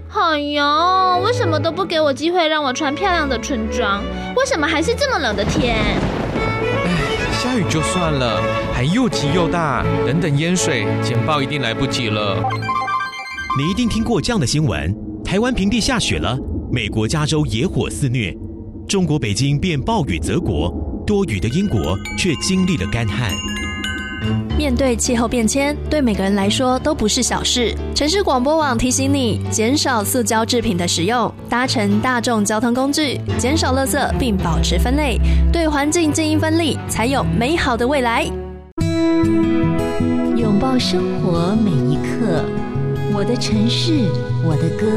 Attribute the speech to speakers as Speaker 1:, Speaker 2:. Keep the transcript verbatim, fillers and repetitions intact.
Speaker 1: 哎呦，为什么都不给我机会让我穿漂亮的春装？为什么还是这么冷的天？
Speaker 2: 哎，下雨就算了，还又急又大，等等淹水，简报一定来不及了。
Speaker 3: 你一定听过这样的新闻：台湾平地下雪了，美国加州野火肆虐，中国北京变暴雨泽国，多雨的英国却经历了干旱。
Speaker 4: 面对气候变迁，对每个人来说都不是小事。城市广播网提醒你，减少塑胶制品的使用，搭乘大众交通工具，减少垃圾并保持分类，对环境尽一分力，才有美好的未来。
Speaker 5: 拥抱生活每一刻，我的城市，我的歌。